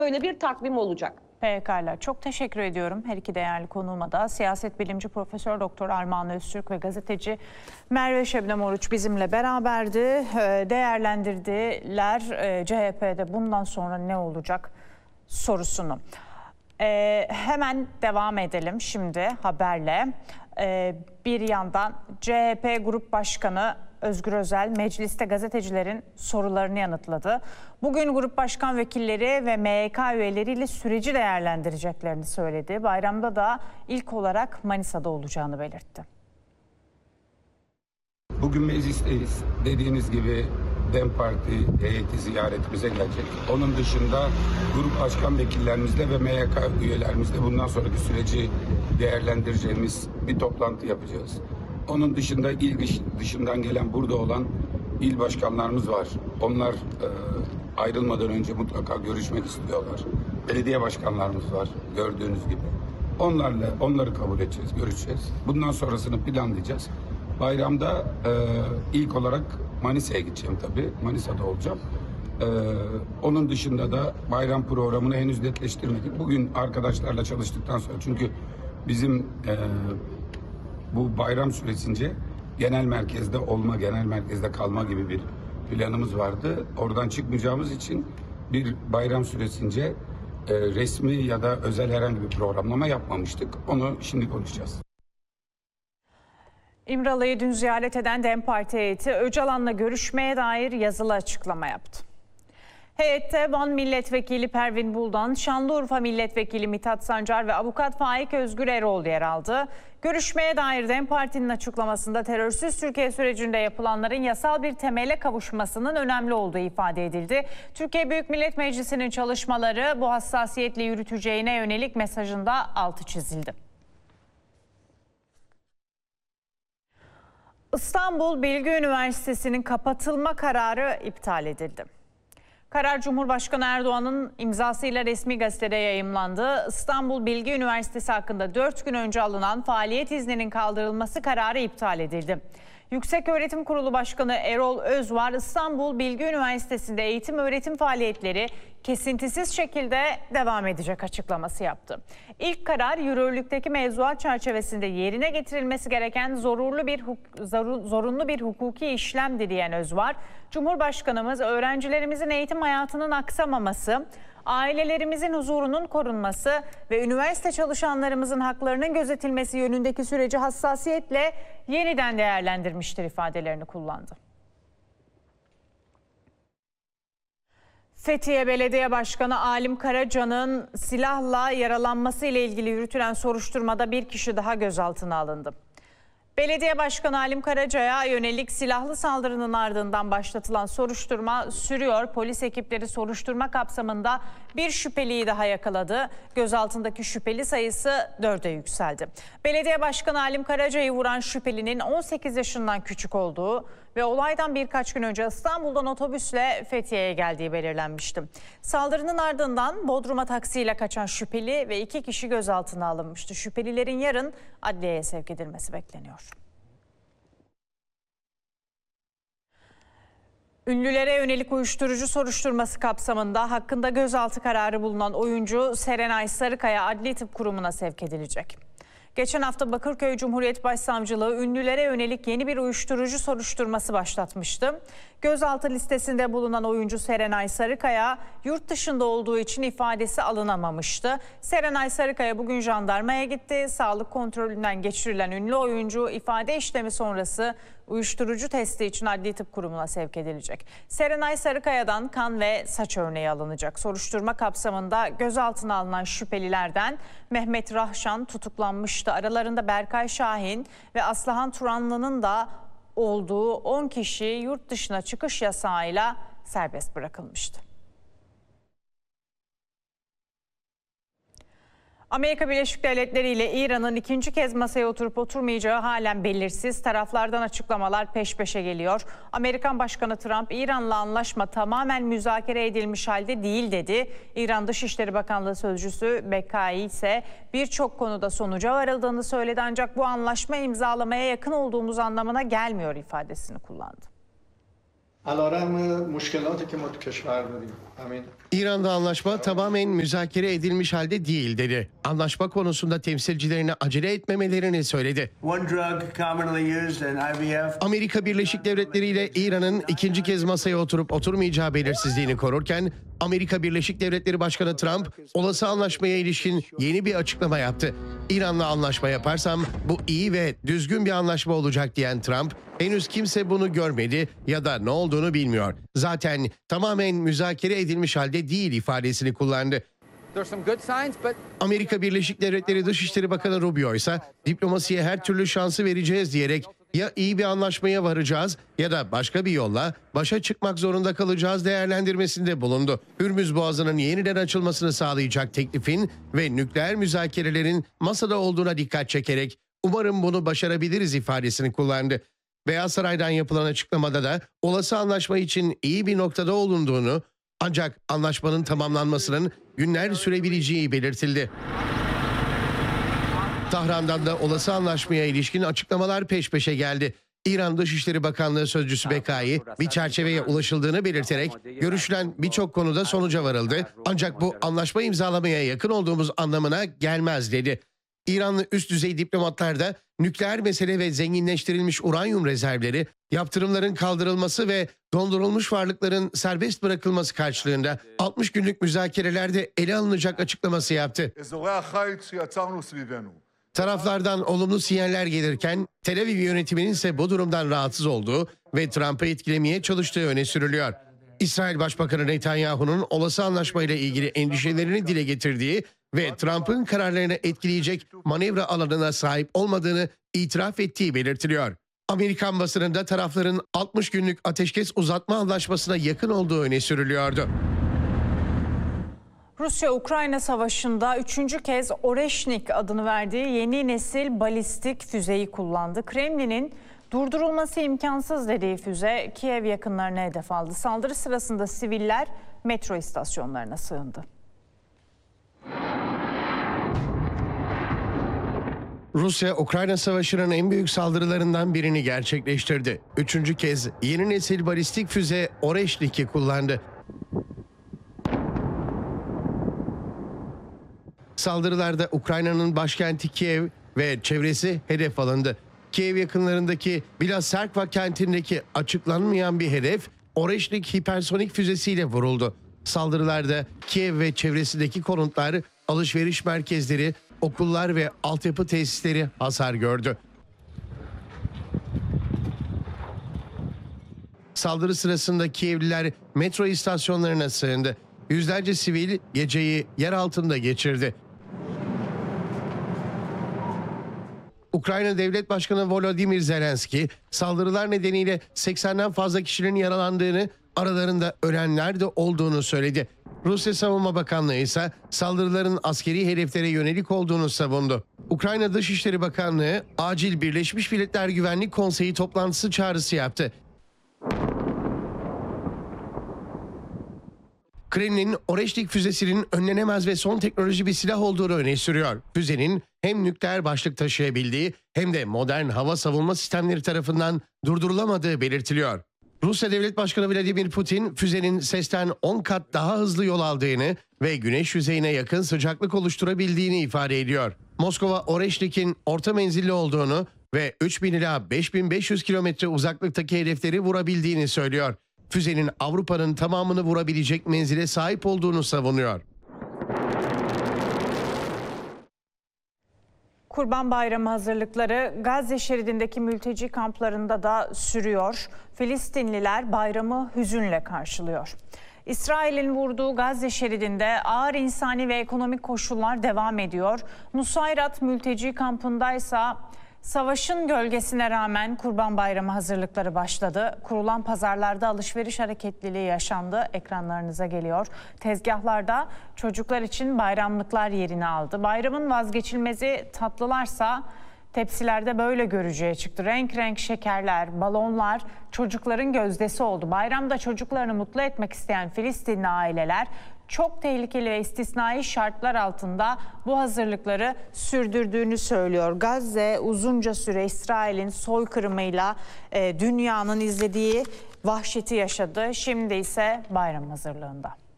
böyle bir takvim olacak. Pekala. Çok teşekkür ediyorum her iki değerli konuğuma da. Siyaset bilimci Profesör Doktor Armağan Öztürk ve gazeteci Merve Şebnem Oruç bizimle beraberdi. Değerlendirdiler CHP'de bundan sonra ne olacak sorusunu. Hemen devam edelim şimdi haberle. Bir yandan CHP Grup Başkanı Özgür Özel mecliste gazetecilerin sorularını yanıtladı. Bugün grup başkan vekilleri ve MYK üyeleriyle süreci değerlendireceklerini söyledi. Bayramda da ilk olarak Manisa'da olacağını belirtti. Bugün meclisteyiz. Dediğiniz gibi DEM Parti heyeti ziyaretimize gelecek. Onun dışında grup başkan vekillerimizle ve MYK üyelerimizle bundan sonraki süreci değerlendireceğimiz bir toplantı yapacağız. Onun dışında il dışından gelen burada olan il başkanlarımız var. Onlar ayrılmadan önce mutlaka görüşmek istiyorlar. Belediye başkanlarımız var gördüğünüz gibi. Onları kabul edeceğiz, görüşeceğiz. Bundan sonrasını planlayacağız. Bayramda ilk olarak Manisa'ya gideceğim tabii. Manisa'da olacağım. Onun dışında da bayram programını henüz netleştirmedik. Bugün arkadaşlarla çalıştıktan sonra çünkü bizim bu bayram süresince genel merkezde olma, genel merkezde kalma gibi bir planımız vardı. Oradan çıkmayacağımız için bir bayram süresince resmi ya da özel herhangi bir programlama yapmamıştık. Onu şimdi konuşacağız. İmralı'yı dün ziyaret eden DEM Parti heyeti Öcalan'la görüşmeye dair yazılı açıklama yaptı. Heyette Van Milletvekili Pervin Buldan, Şanlıurfa Milletvekili Mithat Sancar ve Avukat Faik Özgür Erol yer aldı. Görüşmeye dair DEM Parti'nin açıklamasında terörsüz Türkiye sürecinde yapılanların yasal bir temele kavuşmasının önemli olduğu ifade edildi. Türkiye Büyük Millet Meclisi'nin çalışmaları bu hassasiyetle yürüteceğine yönelik mesajında altı çizildi. İstanbul Bilgi Üniversitesi'nin kapatılma kararı iptal edildi. Karar Cumhurbaşkanı Erdoğan'ın imzasıyla resmi gazetede yayımlandı. İstanbul Bilgi Üniversitesi hakkında 4 gün önce alınan faaliyet izninin kaldırılması kararı iptal edildi. Yükseköğretim Kurulu Başkanı Erol Özvar, İstanbul Bilgi Üniversitesi'nde eğitim öğretim faaliyetleri kesintisiz şekilde devam edecek açıklaması yaptı. İlk karar yürürlükteki mevzuat çerçevesinde yerine getirilmesi gereken zorunlu bir hukuki işlemdi diyen Özvar, Cumhurbaşkanımız öğrencilerimizin eğitim hayatının aksamaması, ailelerimizin huzurunun korunması ve üniversite çalışanlarımızın haklarının gözetilmesi yönündeki süreci hassasiyetle yeniden değerlendirmiştir ifadelerini kullandı. Fethiye Belediye Başkanı Alim Karaca'nın silahla yaralanması ile ilgili yürütülen soruşturmada bir kişi daha gözaltına alındı. Belediye Başkanı Alim Karaca'ya yönelik silahlı saldırının ardından başlatılan soruşturma sürüyor. Polis ekipleri soruşturma kapsamında bir şüpheliyi daha yakaladı. Gözaltındaki şüpheli sayısı 4'e yükseldi. Belediye Başkanı Alim Karaca'yı vuran şüphelinin 18 yaşından küçük olduğu ve olaydan birkaç gün önce İstanbul'dan otobüsle Fethiye'ye geldiği belirlenmişti. Saldırının ardından Bodrum'a taksiyle kaçan şüpheli ve 2 kişi gözaltına alınmıştı. Şüphelilerin yarın adliyeye sevk edilmesi bekleniyor. Ünlülere yönelik uyuşturucu soruşturması kapsamında hakkında gözaltı kararı bulunan oyuncu Serenay Sarıkaya Adli Tıp Kurumu'na sevk edilecek. Geçen hafta Bakırköy Cumhuriyet Başsavcılığı ünlülere yönelik yeni bir uyuşturucu soruşturması başlatmıştı. Gözaltı listesinde bulunan oyuncu Serenay Sarıkaya yurt dışında olduğu için ifadesi alınamamıştı. Serenay Sarıkaya bugün jandarmaya gitti. Sağlık kontrolünden geçirilen ünlü oyuncu ifade işlemi sonrası uyuşturucu testi için Adli Tıp Kurumu'na sevk edilecek. Serenay Sarıkaya'dan kan ve saç örneği alınacak. Soruşturma kapsamında gözaltına alınan şüphelilerden Mehmet Rahşan tutuklanmıştı. Aralarında Berkay Şahin ve Aslıhan Turanlı'nın da olduğu 10 kişi yurt dışına çıkış yasağıyla serbest bırakılmıştı. Amerika Birleşik Devletleri ile İran'ın ikinci kez masaya oturup oturmayacağı halen belirsiz. Taraflardan açıklamalar peş peşe geliyor. Amerikan Başkanı Trump, İran'la anlaşma tamamen müzakere edilmiş halde değil dedi. İran Dışişleri Bakanlığı Sözcüsü Bekai ise birçok konuda sonuca varıldığını söyledi ancak bu anlaşma imzalamaya yakın olduğumuz anlamına gelmiyor ifadesini kullandı. علیرغم مشکلاتی که ما تو کشور داریم همین İran'da anlaşma tamamen müzakere edilmiş halde değil dedi. Anlaşma konusunda temsilcilerine acele etmemelerini söyledi. One drug commonly used in IVF. Amerika Birleşik Devletleri ile İran'ın ikinci kez masaya oturup oturmayacağı belirsizliğini korurken Amerika Birleşik Devletleri Başkanı Trump olası anlaşmaya ilişkin yeni bir açıklama yaptı. İran'la anlaşma yaparsam bu iyi ve düzgün bir anlaşma olacak diyen Trump, henüz kimse bunu görmedi ya da ne olduğunu bilmiyor. Zaten tamamen müzakere edilmiş halde değil ifadesini kullandı. Amerika Birleşik Devletleri Dışişleri Bakanı Rubio ise diplomasiye her türlü şansı vereceğiz diyerek ya iyi bir anlaşmaya varacağız ya da başka bir yolla başa çıkmak zorunda kalacağız değerlendirmesinde bulundu. Hürmüz Boğazı'nın yeniden açılmasını sağlayacak teklifin ve nükleer müzakerelerin masada olduğuna dikkat çekerek umarım bunu başarabiliriz ifadesini kullandı. Beyaz Saray'dan yapılan açıklamada da olası anlaşma için iyi bir noktada olunduğunu ancak anlaşmanın tamamlanmasının günler sürebileceği belirtildi. Tahran'dan da olası anlaşmaya ilişkin açıklamalar peş peşe geldi. İran Dışişleri Bakanlığı Sözcüsü Bekai bir çerçeveye ulaşıldığını belirterek görüşülen birçok konuda sonuca varıldı. Ancak bu anlaşma imzalamaya yakın olduğumuz anlamına gelmez dedi. İranlı üst düzey diplomatlar da nükleer mesele ve zenginleştirilmiş uranyum rezervleri, yaptırımların kaldırılması ve dondurulmuş varlıkların serbest bırakılması karşılığında 60 günlük müzakerelerde ele alınacak açıklaması yaptı. Taraflardan olumlu sinyaller gelirken Tel Aviv yönetiminin ise bu durumdan rahatsız olduğu ve Trump'ı etkilemeye çalıştığı öne sürülüyor. İsrail Başbakanı Netanyahu'nun olası anlaşmayla ilgili endişelerini dile getirdiği ve Trump'ın kararlarını etkileyecek manevra alanına sahip olmadığını itiraf ettiği belirtiliyor. Amerikan basınında tarafların 60 günlük ateşkes uzatma anlaşmasına yakın olduğu öne sürülüyordu. Rusya-Ukrayna savaşında 3. kez Oreşnik adını verdiği yeni nesil balistik füzeyi kullandı. Kremlin'in durdurulması imkansız dediği füze Kiev yakınlarına hedef aldı. Saldırı sırasında siviller metro istasyonlarına sığındı. Rusya, Ukrayna Savaşı'nın en büyük saldırılarından birini gerçekleştirdi. 3. kez yeni nesil balistik füze Oreşnik'i kullandı. Saldırılarda Ukrayna'nın başkenti Kiev ve çevresi hedef alındı. Kiev yakınlarındaki Bilaserkva kentindeki açıklanmayan bir hedef Oreşnik hipersonik füzesiyle vuruldu. Saldırılarda Kiev ve çevresindeki konutlar, alışveriş merkezleri, okullar ve altyapı tesisleri hasar gördü. Saldırı sırasında Kievliler metro istasyonlarına sığındı. Yüzlerce sivil geceyi yer altında geçirdi. Ukrayna Devlet Başkanı Volodymyr Zelenski, saldırılar nedeniyle 80'den fazla kişinin yaralandığını, aralarında ölenler de olduğunu söyledi. Rusya Savunma Bakanlığı ise saldırıların askeri hedeflere yönelik olduğunu savundu. Ukrayna Dışişleri Bakanlığı acil Birleşmiş Milletler Güvenlik Konseyi toplantısı çağrısı yaptı. Kremlin, Oreşnik füzesinin önlenemez ve son teknoloji bir silah olduğunu öne sürüyor. Füzenin hem nükleer başlık taşıyabildiği hem de modern hava savunma sistemleri tarafından durdurulamadığı belirtiliyor. Rusya Devlet Başkanı Vladimir Putin, füzenin sesten 10 kat daha hızlı yol aldığını ve güneş yüzeyine yakın sıcaklık oluşturabildiğini ifade ediyor. Moskova, Oreşnik'in orta menzilli olduğunu ve 3000 ila 5500 kilometre uzaklıktaki hedefleri vurabildiğini söylüyor. Füzenin Avrupa'nın tamamını vurabilecek menzile sahip olduğunu savunuyor. Kurban Bayramı hazırlıkları Gazze şeridindeki mülteci kamplarında da sürüyor. Filistinliler bayramı hüzünle karşılıyor. İsrail'in vurduğu Gazze şeridinde ağır insani ve ekonomik koşullar devam ediyor. Nusayrat mülteci kampındaysa savaşın gölgesine rağmen Kurban Bayramı hazırlıkları başladı. Kurulan pazarlarda alışveriş hareketliliği yaşandı. Ekranlarınıza geliyor. Tezgahlarda çocuklar için bayramlıklar yerini aldı. Bayramın vazgeçilmezi tatlılarsa tepsilerde böyle görücüye çıktı. Renk renk şekerler, balonlar çocukların gözdesi oldu. Bayramda çocuklarını mutlu etmek isteyen Filistinli aileler çok tehlikeli ve istisnai şartlar altında bu hazırlıkları sürdürdüğünü söylüyor. Gazze uzunca süre İsrail'in soykırımıyla dünyanın izlediği vahşeti yaşadı. Şimdi ise bayram hazırlığında.